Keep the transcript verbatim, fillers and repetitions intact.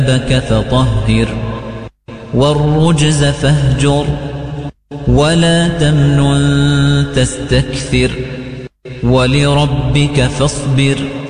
ثِيَابَكَ فَطَهِّرْ وَالرُّجْزَ فَاهْجُرْ وَلَا تَمْنُن تَسْتَكْثِرْ وَلِرَبِّكَ فَاصْبِرْ